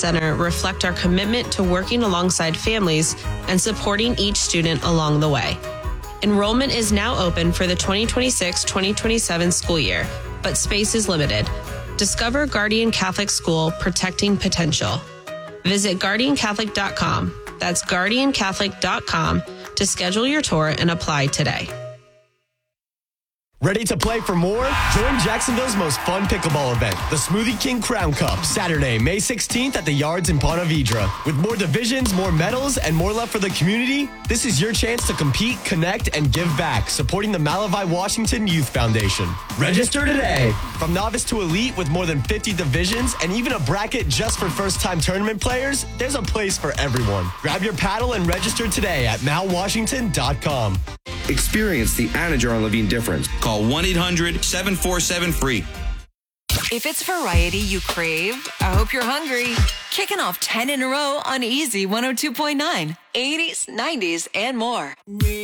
Center reflect our commitment to working alongside families and supporting each student along the way. Enrollment is now open for the 2026-2027 school year, but space is limited. Discover Guardian Catholic School, Protecting Potential. Visit guardiancatholic.com. That's guardiancatholic.com to schedule your tour and apply today. Ready to play for more? Join Jacksonville's most fun pickleball event, the Smoothie King Crown Cup, Saturday, May 16th at the Yards in Ponte Vedra. With more divisions, more medals, and more love for the community, this is your chance to compete, connect, and give back, supporting the Malavai Washington Youth Foundation. Register today. From novice to elite with more than 50 divisions and even a bracket just for first-time tournament players, there's a place for everyone. Grab your paddle and register today at malwashington.com. Experience the Anna Jar and Levine difference. Call 1-800-747-FREE. If it's variety you crave, I hope you're hungry. Kicking off 10 in a row on Easy 102.9. 80s, 90s, and more.